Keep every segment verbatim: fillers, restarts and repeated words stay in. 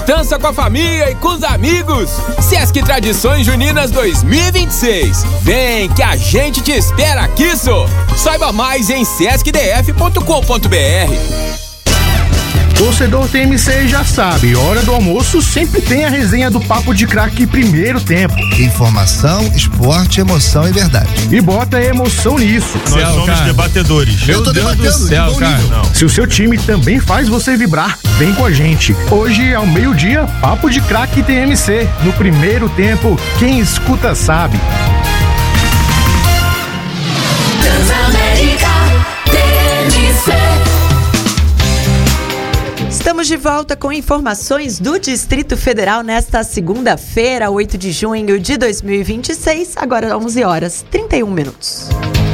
festança com a família e com os amigos. Sesc Tradições Juninas dois mil e vinte e seis. Vem que a gente te espera aqui, só. Saiba mais em sesc d f ponto com ponto b r. Torcedor T M C já sabe, hora do almoço sempre tem a resenha do Papo de Craque Primeiro Tempo. Informação, esporte, emoção e verdade. E bota emoção nisso. Nós céu, somos cara. debatedores. Meu Deus do céu, cara. Não. Se o seu time também faz você vibrar, vem com a gente. Hoje, ao meio-dia, Papo de Craque T M C. No Primeiro Tempo, quem escuta sabe. Transamérica T M C. Estamos de volta com informações do Distrito Federal nesta segunda-feira, oito de junho de dois mil e vinte e seis, agora onze horas e trinta e um minutos.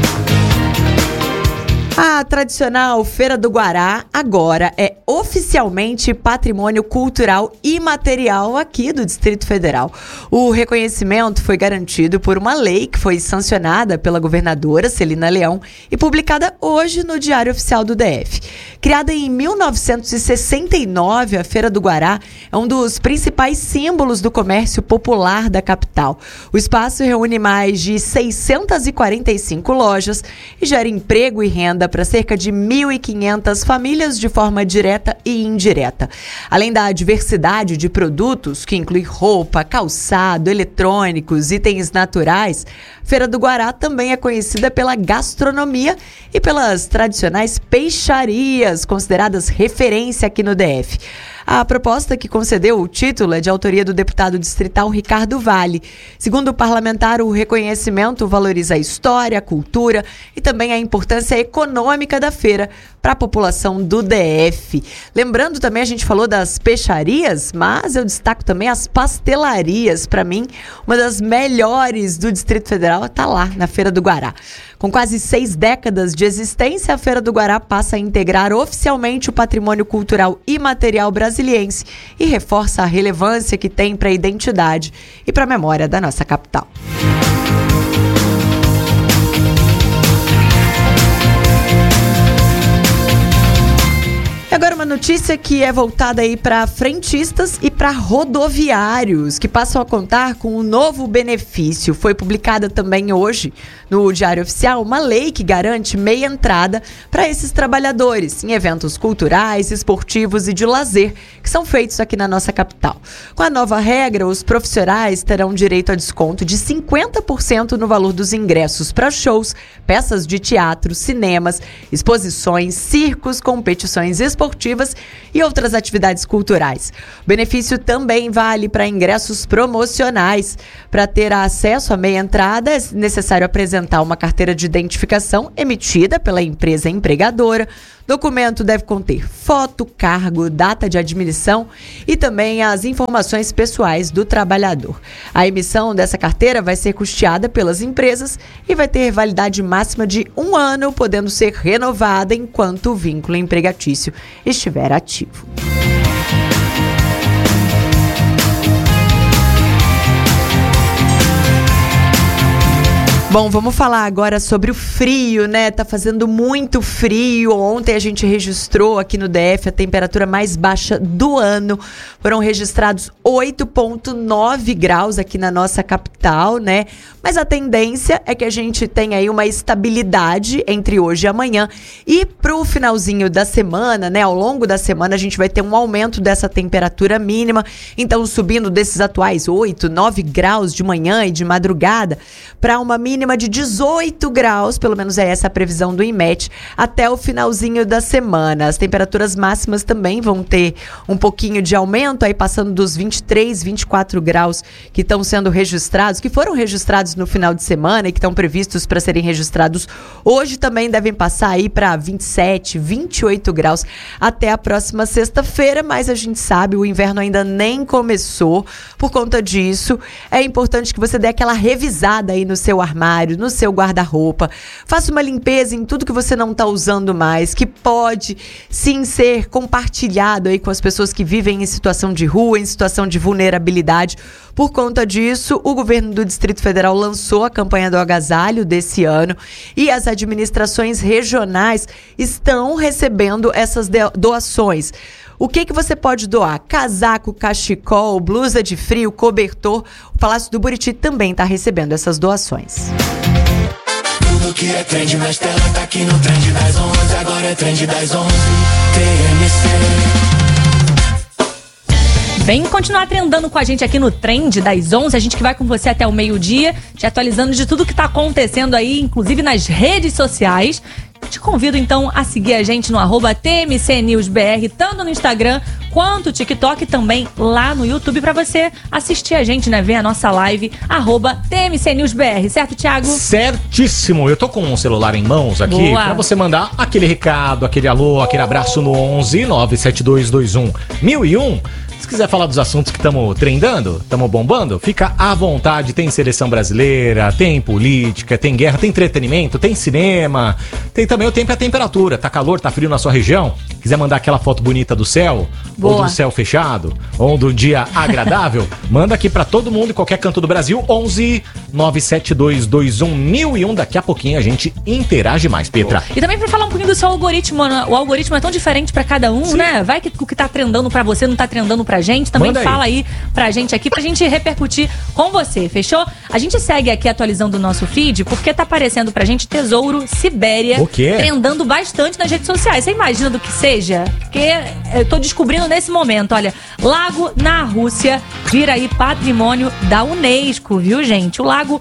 A tradicional Feira do Guará agora é oficialmente patrimônio cultural imaterial aqui do Distrito Federal. O reconhecimento foi garantido por uma lei que foi sancionada pela governadora Celina Leão e publicada hoje no Diário Oficial do D F. Criada em mil novecentos e sessenta e nove, a Feira do Guará é um dos principais símbolos do comércio popular da capital. O espaço reúne mais de seiscentas e quarenta e cinco lojas e gera emprego e renda para cerca de mil e quinhentas famílias de forma direta e indireta. Além da diversidade de produtos, que inclui roupa, calçado, eletrônicos, itens naturais, Feira do Guará também é conhecida pela gastronomia e pelas tradicionais peixarias, consideradas referência aqui no D F. A proposta que concedeu o título é de autoria do deputado distrital Ricardo Vale. Segundo o parlamentar, o reconhecimento valoriza a história, a cultura e também a importância econômica da feira para a população do D F. Lembrando também, a gente falou das peixarias, mas eu destaco também as pastelarias. Para mim, uma das melhores do Distrito Federal está lá na Feira do Guará. Com quase seis décadas de existência, a Feira do Guará passa a integrar oficialmente o patrimônio cultural imaterial brasiliense e reforça a relevância que tem para a identidade e para a memória da nossa capital. Agora uma notícia que é voltada aí para frentistas e para rodoviários, que passam a contar com um novo benefício. Foi publicada também hoje no Diário Oficial uma lei que garante meia entrada para esses trabalhadores em eventos culturais, esportivos e de lazer que são feitos aqui na nossa capital. Com a nova regra, os profissionais terão direito a desconto de cinquenta por cento no valor dos ingressos para shows, peças de teatro, cinemas, exposições, circos, competições esportivas e outras atividades culturais. O benefício também vale para ingressos promocionais. Para ter acesso à meia entrada, é necessário apresentar uma carteira de identificação emitida pela empresa empregadora. O documento deve conter foto, cargo, data de admissão e também as informações pessoais do trabalhador. A emissão dessa carteira vai ser custeada pelas empresas e vai ter validade máxima de um ano, podendo ser renovada enquanto o vínculo empregatício estiver ativo. Bom, vamos falar agora sobre o frio, né? Tá fazendo muito frio. Ontem a gente registrou aqui no D F a temperatura mais baixa do ano. Foram registrados oito vírgula nove graus aqui na nossa capital, né? Mas a tendência é que a gente tenha aí uma estabilidade entre hoje e amanhã. E pro finalzinho da semana, né? Ao longo da semana a gente vai ter um aumento dessa temperatura mínima. Então, subindo desses atuais oito, nove graus de manhã e de madrugada para uma mínima mínima de dezoito graus, pelo menos é essa a previsão do IMET, até o finalzinho da semana. As temperaturas máximas também vão ter um pouquinho de aumento, aí passando dos vinte e três, vinte e quatro graus que estão sendo registrados, que foram registrados no final de semana e que estão previstos para serem registrados hoje, também devem passar aí para vinte e sete, vinte e oito graus até a próxima sexta-feira, mas a gente sabe, o inverno ainda nem começou. Por conta disso, é importante que você dê aquela revisada aí no seu armário, no seu guarda-roupa. Faça uma limpeza em tudo que você não está usando mais, que pode sim ser compartilhado aí com as pessoas que vivem em situação de rua, em situação de vulnerabilidade. Por conta disso, o governo do Distrito Federal lançou a campanha do agasalho desse ano e as administrações regionais estão recebendo essas doações. O que que você pode doar? Casaco, cachecol, blusa de frio, cobertor. O Palácio do Buriti também está recebendo essas doações. Tudo que é trend na tela tá aqui no Trend das onze. Agora é Trend das onze, T M C. Vem continuar trendando com a gente aqui no Trend das onze. A gente que vai com você até o meio-dia, te atualizando de tudo que tá acontecendo aí, inclusive nas redes sociais. Te convido então a seguir a gente no arroba T M C News B R, tanto no Instagram quanto no TikTok, também lá no YouTube, pra você assistir a gente, né? Ver a nossa live, arroba T M C News B R, certo, Thiago? Certíssimo. Eu tô com um celular em mãos aqui. Boa. Pra você mandar aquele recado, aquele alô, aquele abraço no onze nove sete dois dois um mil e um. Se quiser falar dos assuntos que estamos trendando, estamos bombando, fica à vontade. Tem seleção brasileira, tem política, tem guerra, tem entretenimento, tem cinema, tem também o tempo e a temperatura. Tá calor, tá frio na sua região? Quiser mandar aquela foto bonita do céu, Boa. ou do céu fechado, ou do dia agradável, manda aqui pra todo mundo em qualquer canto do Brasil. Onze nove sete dois dois um mil e um. Daqui a pouquinho a gente interage mais, Petra. E também pra falar um pouquinho do seu algoritmo, o algoritmo é tão diferente pra cada um, Sim. né? Vai que o que tá trendando pra você não tá trendando pra gente, também Manda fala aí. aí pra gente aqui, pra gente repercutir com você, fechou? A gente segue aqui atualizando o nosso feed, porque tá aparecendo pra gente Tesouro Sibéria, o quê? Trendando bastante nas redes sociais. Você imagina do que seja? Porque eu tô descobrindo nesse momento, olha, lago na Rússia vira aí patrimônio da Unesco, viu, gente? O lago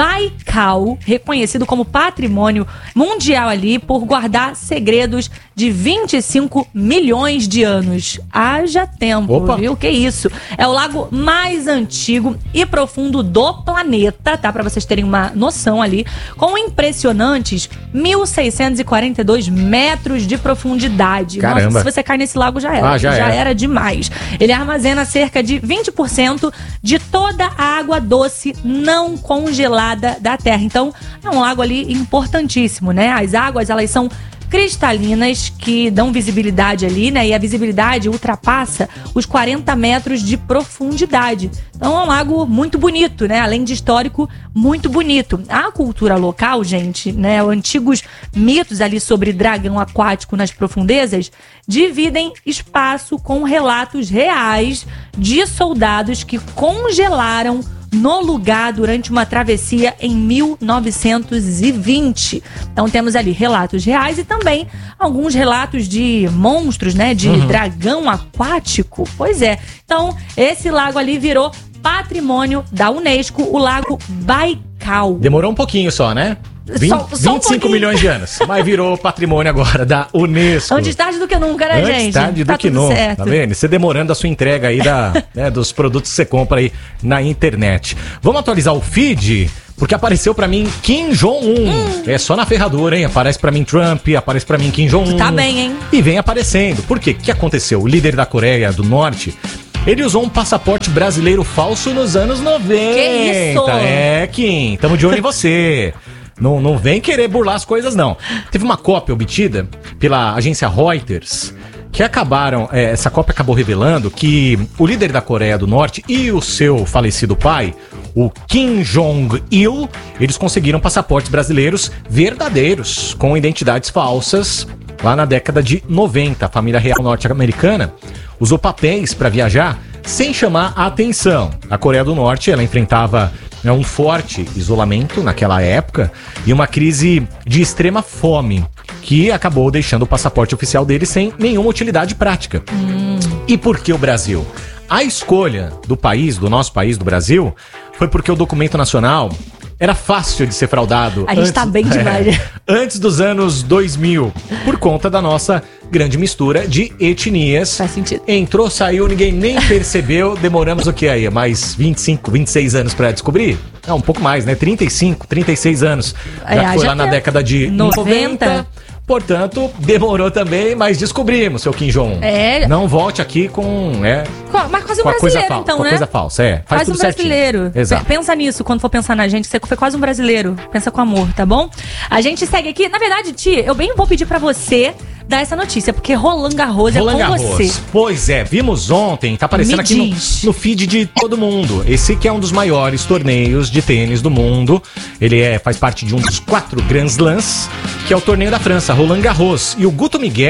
Baikal, reconhecido como patrimônio mundial ali por guardar segredos de vinte e cinco milhões de anos. Haja tempo, Opa. viu? Que isso? É o lago mais antigo e profundo do planeta, tá? Pra vocês terem uma noção ali, com impressionantes mil seiscentos e quarenta e dois metros de profundidade. Caramba. Nossa, se você cai nesse lago já era. Ah, já já era. era demais. Ele armazena cerca de vinte por cento de toda a água doce não congelada da Terra. Então, é um lago ali importantíssimo, né? As águas, elas são cristalinas, que dão visibilidade ali, né? E a visibilidade ultrapassa os quarenta metros de profundidade. Então é um lago muito bonito, né? Além de histórico, muito bonito. A cultura local, gente, né? Os antigos mitos ali sobre dragão aquático nas profundezas dividem espaço com relatos reais de soldados que congelaram no lugar durante uma travessia em mil novecentos e vinte. Então temos ali relatos reais e também alguns relatos de monstros, né? De uhum. dragão aquático. Pois é. Então esse lago ali virou patrimônio da Unesco, o lago Baikal. Demorou um pouquinho só, né? vinte, só, só vinte e cinco um milhões de anos. Mas virou patrimônio agora da Unesco. Antes tarde do que nunca, né, Antes gente? Antes tarde do tá que nunca. Certo. Tá vendo? Você demorando a sua entrega aí da, né, dos produtos que você compra aí na internet. Vamos atualizar o feed? Porque apareceu pra mim Kim Jong-un. Hum. É só na ferradura, hein? Aparece pra mim Trump, aparece pra mim Kim Jong-un. Tá bem, hein? E vem aparecendo. Por quê? O que aconteceu? O líder da Coreia do Norte, ele usou um passaporte brasileiro falso nos anos noventa. Que isso? É, Kim, tamo de olho em você. Não, não vem querer burlar as coisas, não. Teve uma cópia obtida pela agência Reuters, que acabaram, é, essa cópia acabou revelando que o líder da Coreia do Norte e o seu falecido pai, o Kim Jong-il, eles conseguiram passaportes brasileiros verdadeiros, com identidades falsas, lá na década de noventa. A família real norte-americana usou papéis para viajar sem chamar a atenção. A Coreia do Norte, ela enfrentava né, um forte isolamento naquela época e uma crise de extrema fome, que acabou deixando o passaporte oficial dele sem nenhuma utilidade prática. Hum. E por que o Brasil? A escolha do país, do nosso país, do Brasil, foi porque o documento nacional era fácil de ser fraudado. A gente antes, tá bem demais. É, antes dos anos dois mil, por conta da nossa grande mistura de etnias. Faz sentido. Entrou, saiu, ninguém nem percebeu. Demoramos o que aí? Mais vinte e cinco, vinte e seis anos pra descobrir? Não, um pouco mais, né? trinta e cinco, trinta e seis anos. Já é, foi já lá na década de noventa. noventa. Portanto, demorou também, mas descobrimos, seu Kim Jong. É. Não volte aqui com... É, mas quase um com a brasileiro, coisa falsa, então, com né? a coisa falsa, é. Faz quase tudo um brasileiro. Certinho. Exato. Pensa nisso quando for pensar na gente, você foi quase um brasileiro. Pensa com amor, tá bom? A gente segue aqui. Na verdade, Tia, eu bem vou pedir pra você dar essa notícia, porque Roland Garros é com Garros. você. Pois é, vimos ontem, tá aparecendo Me aqui no, no feed de todo mundo. Esse que é um dos maiores torneios de tênis do mundo. Ele é, faz parte de um dos quatro Grand Slams, que é o torneio da França, Roland Garros. E o Guto Miguel,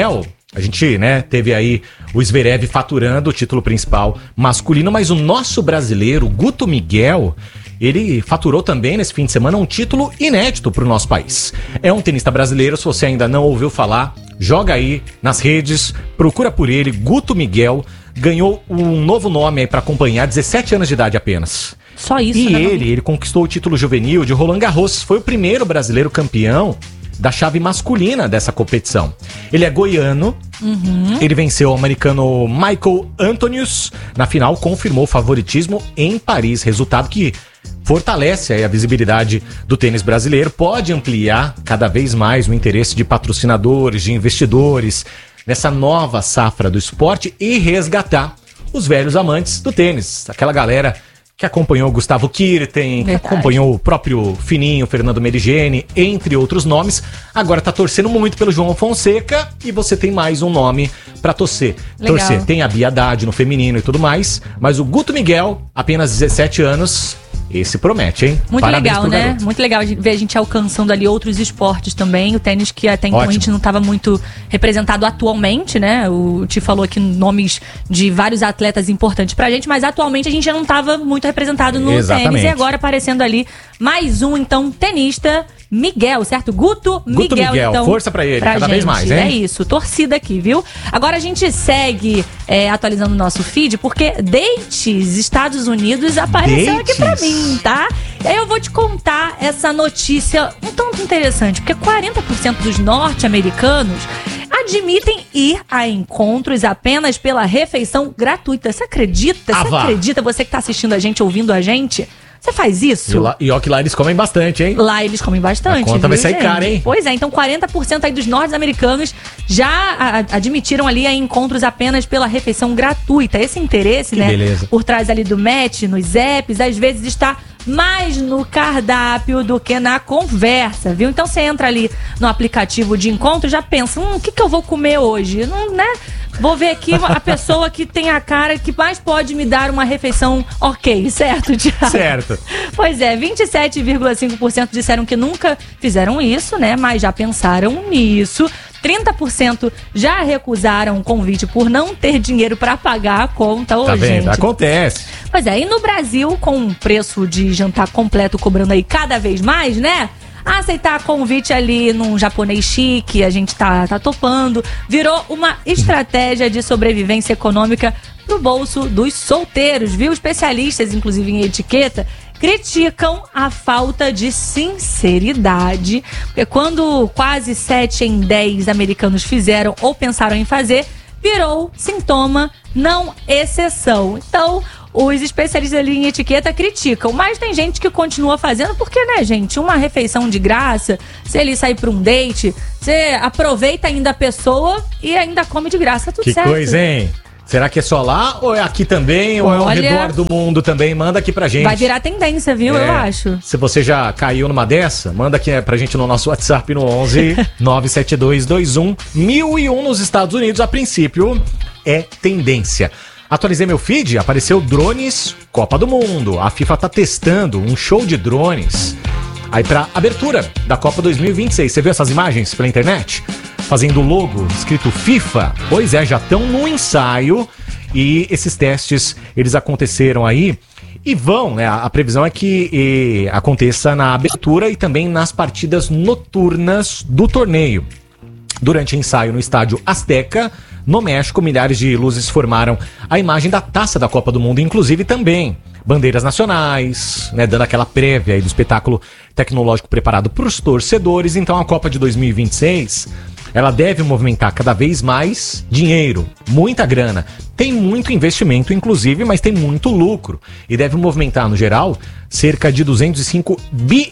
A gente, né, teve aí o Zverev faturando o título principal masculino, mas o nosso brasileiro, Guto Miguel, ele faturou também nesse fim de semana um título inédito para o nosso país. É um tenista brasileiro, se você ainda não ouviu falar, joga aí nas redes, procura por ele, Guto Miguel, ganhou um novo nome aí para acompanhar, dezessete anos de idade apenas. Só isso, e né? ele, ele conquistou o título juvenil de Roland Garros, foi o primeiro brasileiro campeão da chave masculina dessa competição. Ele é goiano, uhum. Ele venceu o americano Michael Antonius, na final confirmou o favoritismo em Paris, resultado que fortalece aí a visibilidade do tênis brasileiro, pode ampliar cada vez mais o interesse de patrocinadores, de investidores, nessa nova safra do esporte e resgatar os velhos amantes do tênis, aquela galera que acompanhou o Gustavo Kirten, que acompanhou o próprio Fininho, Fernando Merigene, entre outros nomes. Agora tá torcendo muito pelo João Fonseca e você tem mais um nome pra torcer. Legal. Torcer. Tem a Bia Haddad no feminino e tudo mais, mas o Guto Miguel, apenas dezessete anos, esse promete, hein? Muito Parabéns legal, pro né? garoto. Muito legal de ver a gente alcançando ali outros esportes também. O tênis que até então Ótimo. a gente não estava muito representado atualmente, né? O Ti falou aqui nomes de vários atletas importantes pra gente, mas atualmente a gente já não estava muito representado no Exatamente. tênis. E agora aparecendo ali mais um, então, tenista Miguel, certo? Guto, Guto Miguel, Miguel, então. força pra ele, pra cada gente. vez mais, hein? É isso, torcida aqui, viu? Agora a gente segue é, atualizando o nosso feed, porque Dates Estados Unidos apareceu Dates? aqui pra mim, tá? E aí eu vou te contar essa notícia um tanto interessante, porque quarenta por cento dos norte-americanos admitem ir a encontros apenas pela refeição gratuita. Você acredita? Ah, Você vá. acredita? Você que tá assistindo a gente, ouvindo a gente? Você faz isso? E, lá, e ó que lá eles comem bastante, hein? Lá eles comem bastante. A conta viu, vai sair gente? cara, hein? Pois é, então quarenta por cento aí dos norte-americanos já a- admitiram ali a encontros apenas pela refeição gratuita. Esse interesse, Que né? beleza. Por trás ali do match, nos apps, às vezes está mais no cardápio do que na conversa, viu? Então você entra ali no aplicativo de encontro e já pensa, hum, o que, que eu vou comer hoje? Não, né? Vou ver aqui a pessoa que tem a cara que mais pode me dar uma refeição ok, certo, Thiago? Certo. Pois é, vinte e sete vírgula cinco por cento disseram que nunca fizeram isso, né? Mas já pensaram nisso. trinta por cento já recusaram o convite por não ter dinheiro pra pagar a conta. Ô, Tá vendo? gente. Acontece. Pois é, e no Brasil, com um preço de jantar completo cobrando aí cada vez mais, né? Aceitar convite ali num japonês chique, a gente tá, tá topando, virou uma estratégia de sobrevivência econômica pro bolso dos solteiros, viu? Especialistas, inclusive em etiqueta, criticam a falta de sinceridade, porque quando quase sete em dez americanos fizeram ou pensaram em fazer, virou sintoma, não exceção. Então, os especialistas ali em etiqueta criticam, mas tem gente que continua fazendo, porque, né, gente, uma refeição de graça, se ele sair pra um date, você aproveita ainda a pessoa e ainda come de graça, tudo Que certo. coisa, hein? Será que é só lá ou é aqui também ou é ao Olha, redor do mundo também? Manda aqui pra gente. Vai virar tendência, viu? É, Eu acho. Se você já caiu numa dessa, manda aqui pra gente no nosso WhatsApp no onze nove sete dois dois um mil e um nos Estados Unidos. A princípio, é tendência. Atualizei meu feed, apareceu drones Copa do Mundo. A FIFA tá testando um show de drones aí pra abertura da Copa dois mil e vinte e seis. Você viu essas imagens pela internet? Fazendo o logo escrito FIFA. Pois é, já estão no ensaio e esses testes, eles aconteceram aí e vão, né? A previsão é que e, aconteça na abertura e também nas partidas noturnas do torneio. Durante o ensaio no estádio Azteca, no México, milhares de luzes formaram a imagem da taça da Copa do Mundo, inclusive também bandeiras nacionais, né, dando aquela prévia aí do espetáculo tecnológico preparado para os torcedores. Então a Copa de dois mil e vinte e seis, ela deve movimentar cada vez mais dinheiro, muita grana. Tem muito investimento, inclusive, mas tem muito lucro. E deve movimentar, no geral, cerca de duzentos e cinco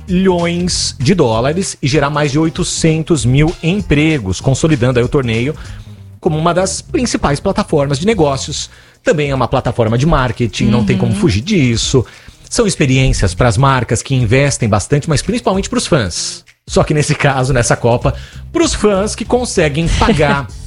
bilhões de dólares e gerar mais de oitocentos mil empregos, consolidando aí o torneio como uma das principais plataformas de negócios. Também é uma plataforma de marketing, uhum. Não tem como fugir disso. São experiências para as marcas que investem bastante, mas principalmente para os fãs. Só que nesse caso, nessa Copa, para os fãs que conseguem pagar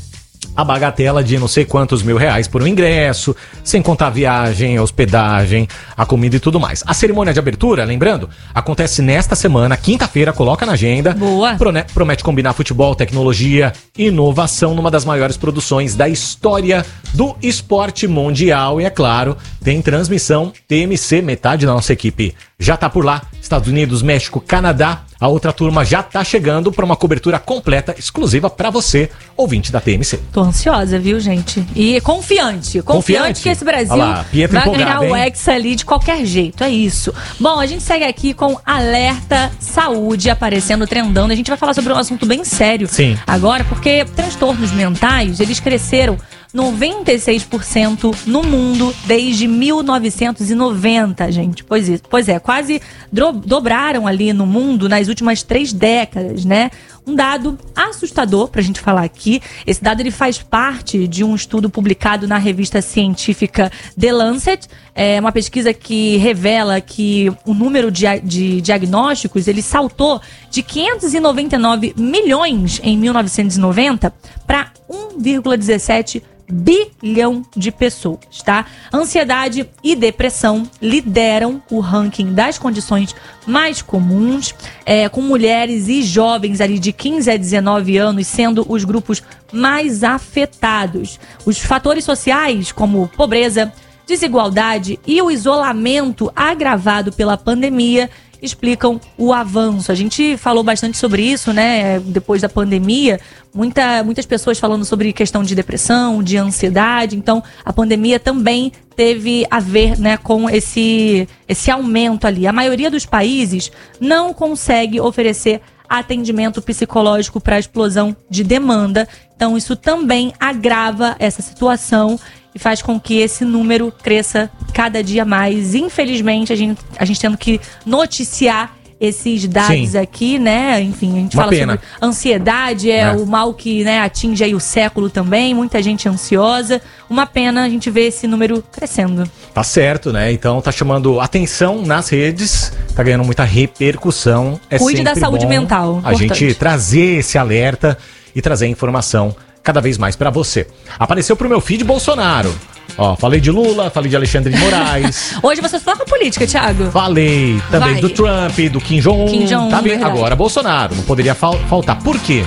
a bagatela de não sei quantos mil reais por um ingresso, sem contar a viagem, a hospedagem, a comida e tudo mais. A cerimônia de abertura, lembrando, acontece nesta semana, quinta-feira, coloca na agenda. Boa. Prone- Promete combinar futebol, tecnologia, inovação numa das maiores produções da história do esporte mundial. E é claro, tem transmissão T M C, metade da nossa equipe já tá por lá. Estados Unidos, México, Canadá. A outra turma já tá chegando para uma cobertura completa, exclusiva para você, ouvinte da T M C. Tô ansiosa, viu, gente? E confiante. Confiante, Confiante? que esse Brasil Olha lá, Pietra vai ganhar empolgada, o hein? Hexa ali de qualquer jeito. É isso. Bom, a gente segue aqui com Alerta Saúde aparecendo, trendando. A gente vai falar sobre um assunto bem sério Sim. agora, porque transtornos mentais, eles cresceram noventa e seis por cento no mundo desde mil novecentos e noventa, gente. Pois é, pois é, quase dro- dobraram ali no mundo nas últimas três décadas, né? Um dado assustador pra gente falar aqui. Esse dado ele faz parte de um estudo publicado na revista científica The Lancet. É uma pesquisa que revela que o número de, de diagnósticos ele saltou de quinhentos e noventa e nove milhões em mil novecentos e noventa para um vírgula dezessete bilhão de pessoas, tá? Ansiedade e depressão lideram o ranking das condições mais comuns, é, com mulheres e jovens ali de quinze a dezenove anos sendo os grupos mais afetados. Os fatores sociais, como pobreza, desigualdade e o isolamento agravado pela pandemia, explicam o avanço. A gente falou bastante sobre isso, né? Depois da pandemia, muita, muitas pessoas falando sobre questão de depressão, de ansiedade. Então, a pandemia também teve a ver, né, com esse, esse aumento ali. A maioria dos países não consegue oferecer atendimento psicológico para a explosão de demanda. Então, isso também agrava essa situação e faz com que esse número cresça cada dia mais. Infelizmente, a gente, a gente tendo que noticiar esses dados Sim. aqui, né? Enfim, a gente Uma fala pena. sobre ansiedade, é, É. o mal que, né, atinge aí o século também, muita gente ansiosa. Uma pena a gente ver esse número crescendo. Tá certo, né? Então tá chamando atenção nas redes, tá ganhando muita repercussão. É Cuide da sempre saúde bom mental, A importante. gente trazer esse alerta e trazer informação cada vez mais pra você. Apareceu pro meu feed Bolsonaro. Ó, falei de Lula, falei de Alexandre de Moraes. Hoje você fala com política, Thiago. Falei também Vai. do Trump, do Kim Jong-un. Kim Jong-un, tá bem? verdade. Agora Bolsonaro, não poderia fal- faltar. Por quê?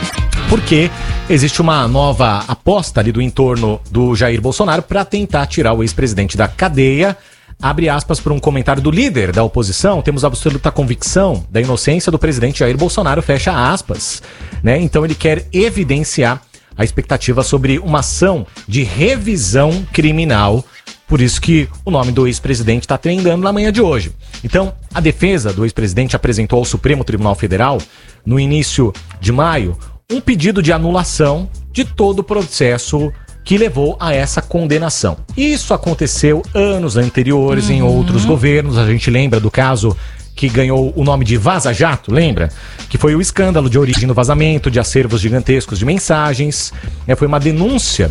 Porque existe uma nova aposta ali do entorno do Jair Bolsonaro para tentar tirar o ex-presidente da cadeia. Abre aspas por um comentário do líder da oposição. Temos absoluta convicção da inocência do presidente Jair Bolsonaro, fecha aspas. Né? Então ele quer evidenciar a expectativa sobre uma ação de revisão criminal. Por isso que o nome do ex-presidente está trendando na manhã de hoje. Então, a defesa do ex-presidente apresentou ao Supremo Tribunal Federal, no início de maio, um pedido de anulação de todo o processo que levou a essa condenação. Isso aconteceu anos anteriores em outros governos. A gente lembra do caso que ganhou o nome de Vaza Jato, lembra? Que foi o escândalo de origem do vazamento de acervos gigantescos de mensagens. É, foi uma denúncia,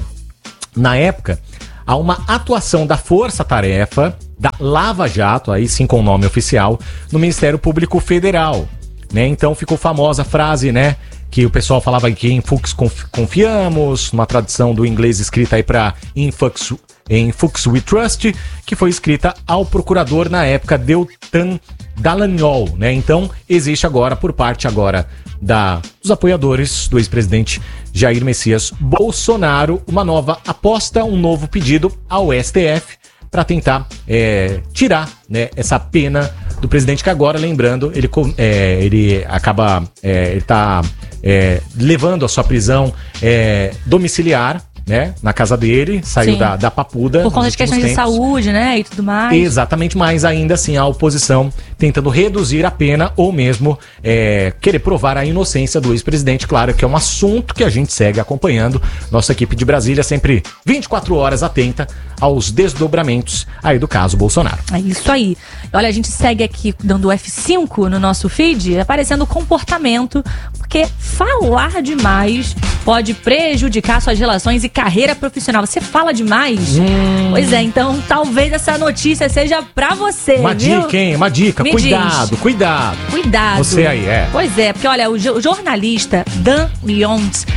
na época, a uma atuação da Força Tarefa, da Lava Jato, aí sim com o nome oficial, no Ministério Público Federal. Né? Então ficou famosa a frase, né? Que o pessoal falava que em Fux confi- confiamos, uma tradução do inglês escrita aí para in Fux, em Fux We Trust, que foi escrita ao procurador na época Deltan Dallagnol, né? Então existe agora por parte agora da, dos apoiadores do ex-presidente Jair Messias Bolsonaro uma nova aposta, um novo pedido ao S T F para tentar é, tirar, né, essa pena do presidente, que agora, lembrando, ele, é, ele acaba, é, ele tá é, levando a sua prisão é, domiciliar, né, na casa dele, saiu da, da Papuda. Por conta de questões de saúde, né, e tudo mais. Exatamente, mas ainda assim a oposição tentando reduzir a pena ou mesmo é, querer provar a inocência do ex-presidente. Claro que é um assunto que a gente segue acompanhando. Nossa equipe de Brasília sempre vinte e quatro horas atenta aos desdobramentos aí do caso Bolsonaro. É isso aí. Olha, a gente segue aqui dando F cinco no nosso feed, aparecendo comportamento, porque falar demais pode prejudicar suas relações e carreira profissional. Você fala demais? Hum. Pois é, então talvez essa notícia seja pra você, Uma viu? dica, hein? Uma dica. Me Cuidado, diz. cuidado. Cuidado. Você aí, é. Pois é, porque olha, o jo- jornalista Dan Lyons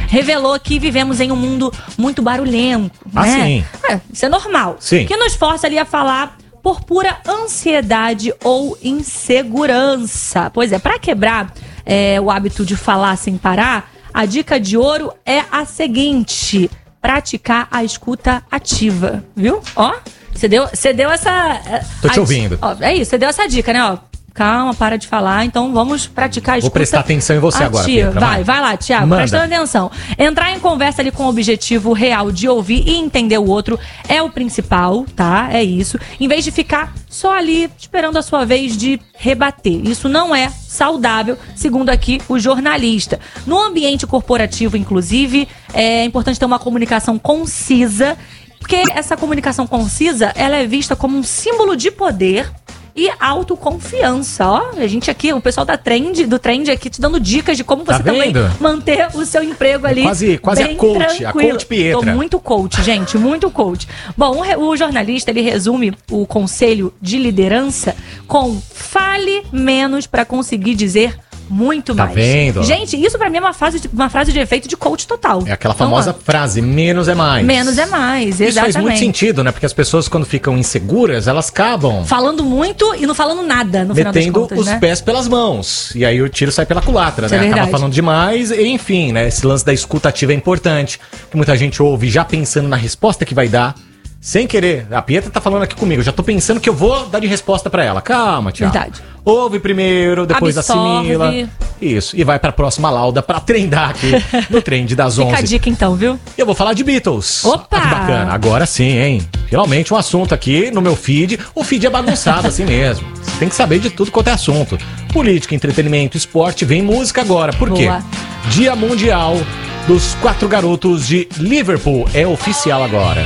revelou que vivemos em um mundo muito barulhento. Ah, né? sim. É, isso é normal. Sim. Que nos força ali a falar por pura ansiedade ou insegurança. Pois é, para quebrar é, o hábito de falar sem parar, a dica de ouro é a seguinte: praticar a escuta ativa, viu? Ó, você deu, você deu essa... Tô te a, ouvindo. Ó, é isso, você deu essa dica, né? Ó, calma, para de falar, então vamos praticar a escuta Vou prestar atenção em você ativa. agora, Petra, Vai, vai. vai lá, Thiago, Manda. prestando atenção. Entrar em conversa ali com o objetivo real de ouvir e entender o outro é o principal, tá? É isso. Em vez de ficar só ali esperando a sua vez de rebater. Isso não é saudável, segundo aqui o jornalista. No ambiente corporativo, inclusive, é importante ter uma comunicação concisa, porque essa comunicação concisa, ela é vista como um símbolo de poder e autoconfiança, ó. A gente aqui, o pessoal da trend, do trend aqui te dando dicas de como Tá você também vendo? manter o seu emprego ali. Quase- quase a bem coach, a tranquilo. coach Pietra. Tô muito coach, gente, muito coach. Bom, o, re- o jornalista, ele resume o conselho de liderança com fale menos para conseguir dizer muito Tá mais. vendo? Gente, isso pra mim é uma, fase de, uma frase de efeito de coach total. É aquela Então, famosa ó, frase, menos é mais. menos é mais, Isso faz muito exatamente. sentido, né? Porque as pessoas, quando ficam inseguras, elas acabam Falando muito e não falando nada, no final das metendo contas, os né? pés pelas mãos. E aí o tiro sai pela culatra, Isso né? é Acaba verdade. falando demais, e, enfim, né? Esse lance da escuta ativa é importante. Que muita gente ouve já pensando na resposta que vai dar. Sem querer. A Pietra tá falando aqui comigo. Já tô pensando que eu vou dar de resposta pra ela. Calma, Thiago. Verdade. Ouve primeiro, depois Absorve. assimila. Isso. E vai pra próxima lauda pra trendar aqui no trend das Fica a onze. dica então, viu? E eu vou falar de Beatles. Opa! Ah, que bacana. Agora sim, hein? Finalmente um assunto aqui no meu feed. O feed é bagunçado assim mesmo. Você tem que saber de tudo quanto é assunto. Política, entretenimento, esporte, vem música agora. Por quê? Boa. Dia Mundial dos Quatro Garotos de Liverpool é oficial agora.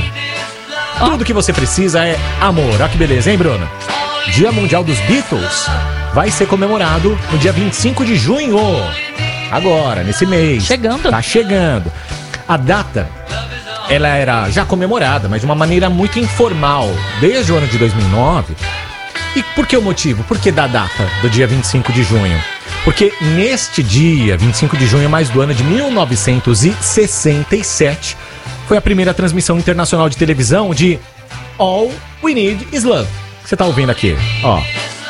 Tudo que você precisa é amor. Olha que beleza, hein, Bruno? Dia Mundial dos Beatles vai ser comemorado no dia vinte e cinco de junho. Agora, nesse mês. Chegando. Tá chegando. A data, ela era já comemorada, mas de uma maneira muito informal, desde o ano de dois mil e nove. E por que o motivo? Por que da data do dia vinte e cinco de junho? Porque neste dia, vinte e cinco de junho, mais do ano de mil novecentos e sessenta e sete, foi a primeira transmissão internacional de televisão de All We Need Is Love. Que você tá ouvindo aqui, ó.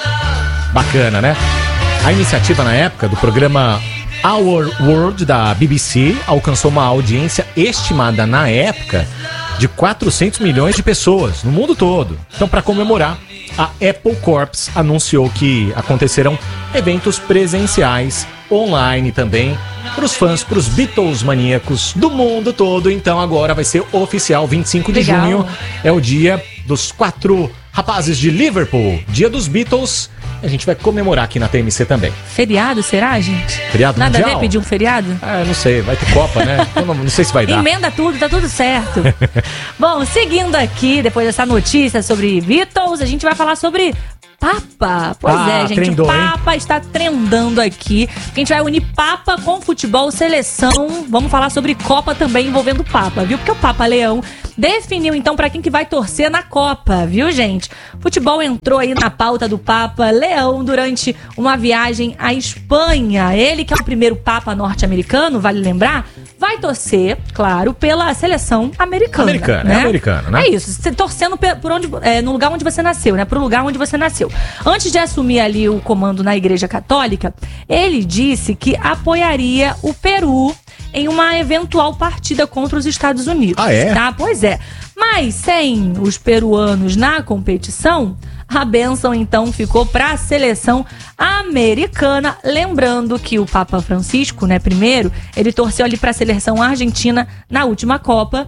Bacana, né? A iniciativa na época do programa Our World da B B C alcançou uma audiência estimada na época de quatrocentos milhões de pessoas no mundo todo. Então, para comemorar, a Apple Corps anunciou que acontecerão eventos presenciais, online também, para os fãs, para os Beatles maníacos do mundo todo. Então agora vai ser oficial, vinte e cinco de Legal. junho é o dia dos quatro rapazes de Liverpool, dia dos Beatles. A gente vai comemorar aqui na T M C também. Feriado, será, gente? Feriado Nada mundial? a ver pedir um feriado? Ah, não sei, vai ter Copa, né? Eu não, não sei se vai dar. Emenda tudo, tá tudo certo. Bom, seguindo aqui, depois dessa notícia sobre Beatles, a gente vai falar sobre Papa. Pois Ah, é, gente, trendou, o Papa está trendando aqui. A gente vai unir Papa com futebol, seleção. Vamos falar sobre Copa também envolvendo o Papa, viu? Porque o Papa Leão definiu então para quem que vai torcer na Copa, viu, gente? Futebol entrou aí na pauta do Papa Leão durante uma viagem à Espanha. Ele, que é o primeiro Papa norte-americano, vale lembrar, vai torcer, claro, pela seleção americana. Americana, né? é americano, né? É isso, você torcendo pe- por onde, é, no lugar onde você nasceu, né? Pro lugar onde você nasceu. Antes de assumir ali o comando na Igreja Católica, ele disse que apoiaria o Peru em uma eventual partida contra os Estados Unidos. Ah, é? Tá? Pois é. Mas sem os peruanos na competição, a bênção então ficou para a seleção americana. Lembrando que o Papa Francisco, né, primeiro, ele torceu ali para a seleção argentina na última Copa.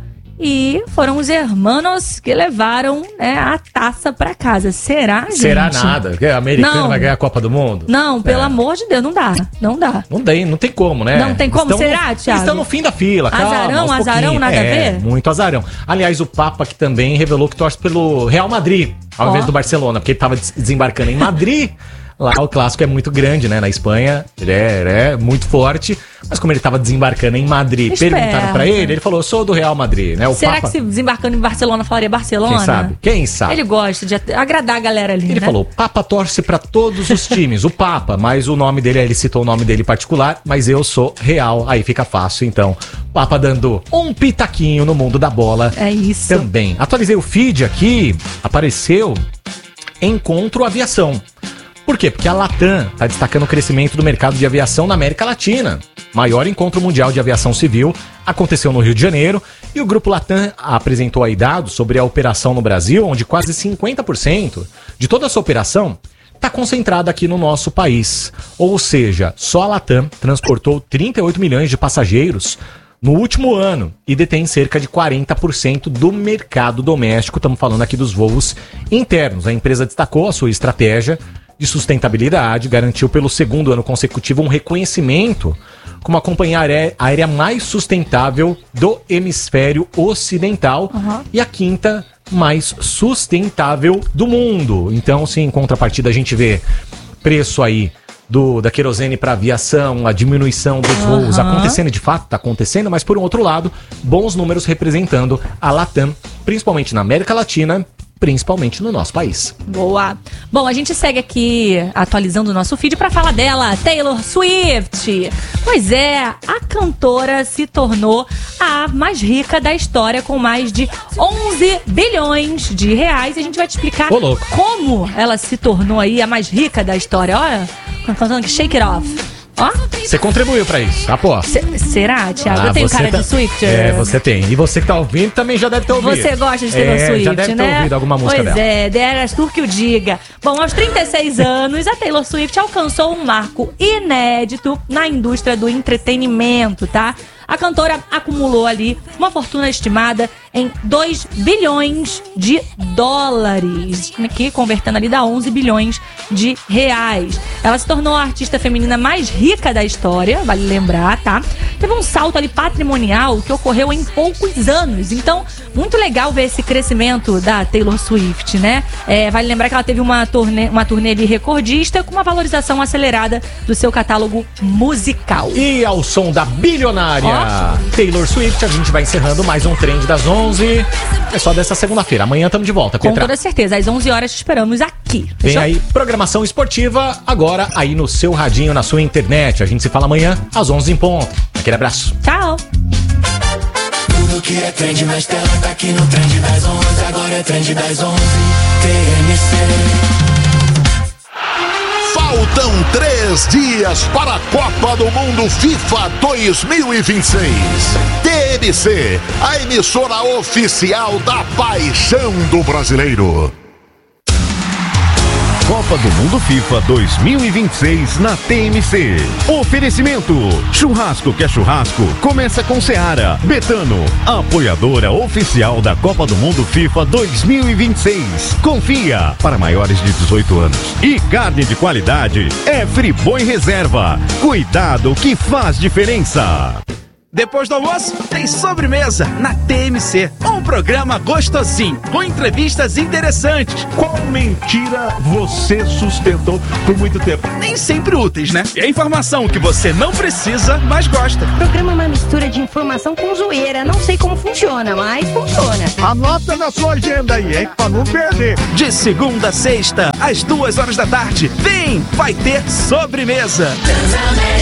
E foram os hermanos que levaram, né, a taça pra casa. Será, gente? Será nada? Que a americana Não. vai ganhar a Copa do Mundo? Não, pelo É. amor de Deus, não dá. Não dá. Não tem, não tem como, né? Não tem como. Estão Será, no, Thiago? Estão no fim da fila, calma, Azarão, aos azarão, pouquinhos. nada a É, ver? muito azarão. Aliás, o Papa que também revelou que torce pelo Real Madrid, ao Ó. invés do Barcelona, porque ele estava desembarcando em Madrid. lá o clássico é muito grande, né? Na Espanha, ele é, ele é muito forte. Mas como ele tava desembarcando em Madrid, Esperto. perguntaram pra ele, ele falou, sou do Real Madrid, né? O Será Papa... que se desembarcando em Barcelona falaria Barcelona? Quem sabe? Quem sabe? Ele gosta de agradar a galera ali, Ele né? falou, o Papa torce pra todos os times, o Papa, mas o nome dele, ele citou o nome dele particular, mas eu sou Real, aí fica fácil, então. Papa dando um pitaquinho no mundo da bola. É isso. Também. Atualizei o feed aqui, apareceu Encontro Aviação. Por quê? Porque a Latam está destacando o crescimento do mercado de aviação na América Latina. Maior encontro mundial de aviação civil aconteceu no Rio de Janeiro e o Grupo Latam apresentou aí dados sobre a operação no Brasil, onde quase cinquenta por cento de toda essa operação está concentrada aqui no nosso país. Ou seja, só a Latam transportou trinta e oito milhões de passageiros no último ano e detém cerca de quarenta por cento do mercado doméstico. Estamos falando aqui dos voos internos. A empresa destacou a sua estratégia de sustentabilidade, garantiu pelo segundo ano consecutivo um reconhecimento como a companhia aérea mais sustentável do hemisfério ocidental uhum. e a quinta mais sustentável do mundo. Então, se em contrapartida a gente vê preço aí do, da querosene para aviação, a diminuição dos uhum. voos acontecendo, de fato está acontecendo, mas por um outro lado, bons números representando a Latam, principalmente na América Latina, principalmente no nosso país. Boa. Bom, a gente segue aqui atualizando o nosso feed para falar dela, Taylor Swift. Pois é, a cantora se tornou a mais rica da história com mais de onze bilhões de reais. E a gente vai te explicar Ô, como ela se tornou aí a mais rica da história. Olha, cantando Shake It Off. Ó. Você contribuiu pra isso, aposto. C- será, Thiago? Ah, eu tenho cara tá... de Swifter. É, você tem. E você que tá ouvindo também já deve ter ouvido. Você gosta de Taylor é, Swift, já deve né? ter ouvido alguma música pois dela. Pois é, deras tu que o diga. Bom, aos trinta e seis anos, a Taylor Swift alcançou um marco inédito na indústria do entretenimento, tá? A cantora acumulou ali uma fortuna estimada em dois bilhões de dólares, que convertendo ali dá onze bilhões de reais. Ela se tornou a artista feminina mais rica da história, vale lembrar, tá? Teve um salto ali patrimonial que ocorreu em poucos anos. Então, muito legal ver esse crescimento da Taylor Swift, né? É, vale lembrar que ela teve uma turnê, uma turnê ali recordista com uma valorização acelerada do seu catálogo musical. E ao som da bilionária Taylor Swift, a gente vai encerrando mais um Trend das onze. É só dessa segunda-feira. Amanhã estamos de volta, Com Petra. toda certeza. Às onze horas te esperamos aqui. Vem Fechou? aí, programação esportiva, agora aí no seu radinho, na sua internet. A gente se fala amanhã, às onze em ponto. Aquele abraço. Tchau. Tudo que é trend nas telas tá aqui no Trend das onze. Agora é Trend das onze. T M C. Faltam três dias para a Copa do Mundo FIFA dois mil e vinte e seis. T M C, a emissora oficial da paixão do brasileiro. Copa do Mundo FIFA dois mil e vinte e seis na T M C. Oferecimento: churrasco que é churrasco, começa com Seara. Betano, apoiadora oficial da Copa do Mundo FIFA dois mil e vinte e seis. Confia, para maiores de dezoito anos. E carne de qualidade é Friboi Reserva. Cuidado que faz diferença. Depois do almoço, tem sobremesa na T M C. Um programa gostosinho, com entrevistas interessantes. Qual mentira você sustentou por muito tempo? Nem sempre úteis, né? E a informação que você não precisa, mas gosta. O programa é uma mistura de informação com zoeira. Não sei como funciona, mas funciona. Anota na sua agenda aí, hein? Pra não perder. De segunda a sexta, às duas horas da tarde. Vem! Vai ter sobremesa.